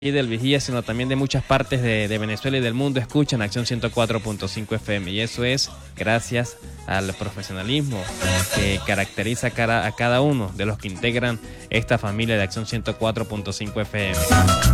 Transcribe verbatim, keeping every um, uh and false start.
y del Vigía, sino también de muchas partes de, de Venezuela y del mundo escuchan Acción ciento cuatro punto cinco F M, y eso es gracias al profesionalismo que caracteriza a cada, a cada uno de los que integran esta familia de Acción ciento cuatro punto cinco F M.